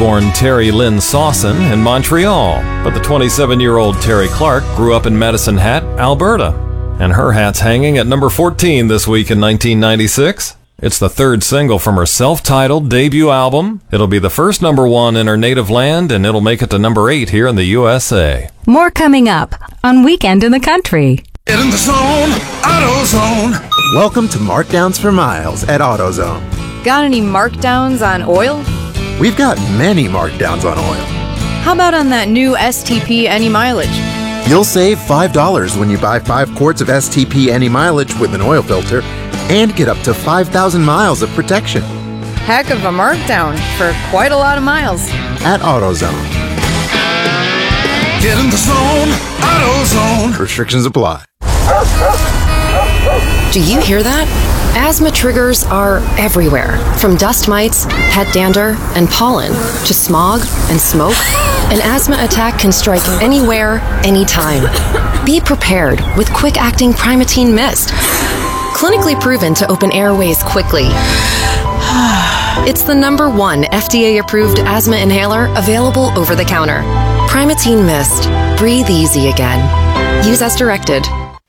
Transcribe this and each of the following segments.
born Terry Lynn Sawson in Montreal, but the 27-year-old Terry Clark grew up in Medicine Hat, Alberta. And her hat's hanging at number 14 this week in 1996. It's the third single from her self-titled debut album. It'll be the first number one in her native land, and it'll make it to number 8 here in the USA. More coming up on Weekend in the Country. Get in the zone, AutoZone. Welcome to Markdowns for Miles at AutoZone. Got any markdowns on oil? We've got many markdowns on oil. How about on that new STP Any Mileage? You'll save $5 when you buy 5 quarts of STP Any Mileage with an oil filter and get up to 5,000 miles of protection. Heck of a markdown for quite a lot of miles. At AutoZone. Get in the zone, AutoZone. Restrictions apply. Do you hear that? Asthma triggers are everywhere, from dust mites, pet dander, and pollen, to smog and smoke. An asthma attack can strike anywhere, anytime. Be prepared with quick-acting Primatene Mist. Clinically proven to open airways quickly. It's the #1 FDA-approved asthma inhaler available over the counter. Primatene Mist. Breathe easy again. Use as directed.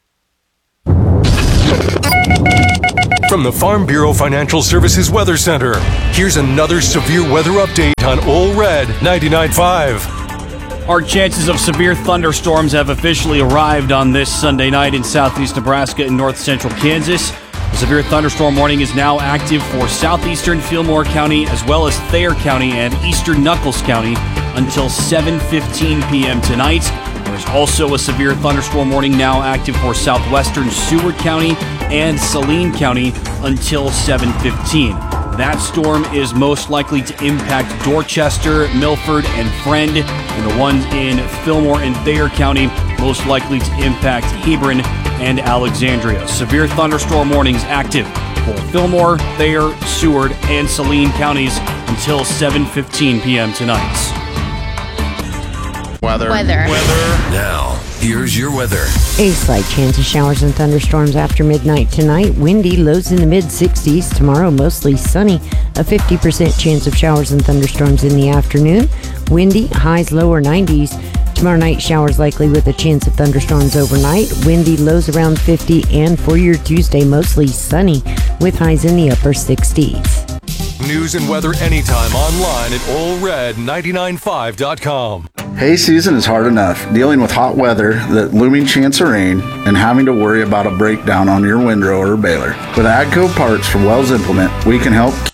From the Farm Bureau Financial Services Weather Center, here's another severe weather update on Ole Red 99.5. Our chances of severe thunderstorms have officially arrived on this Sunday night in southeast Nebraska and north central Kansas. The severe thunderstorm warning is now active for southeastern Fillmore County as well as Thayer County and eastern Nuckolls County until 7:15 p.m. tonight. There's also a severe thunderstorm warning now active for southwestern Seward County and Saline County until 7:15. That storm is most likely to impact Dorchester, Milford, and Friend, and the ones in Fillmore and Thayer County most likely to impact Hebron and Alexandria. Severe thunderstorm warnings active for Fillmore, Thayer, Seward, and Saline counties until 7:15 p.m. tonight. Weather. Now, here's your weather. A slight chance of showers and thunderstorms after midnight tonight. Windy, lows in the mid-60s. Tomorrow, mostly sunny. A 50% chance of showers and thunderstorms in the afternoon. Windy, highs lower 90s. Tomorrow night, showers likely with a chance of thunderstorms overnight. Windy, lows around 50. And for your Tuesday, mostly sunny with highs in the upper 60s. News and weather anytime online at OleRed995.com. Hay season is hard enough, dealing with hot weather, the looming chance of rain, and having to worry about a breakdown on your windrow or baler. With AGCO parts from Wells Implement, we can help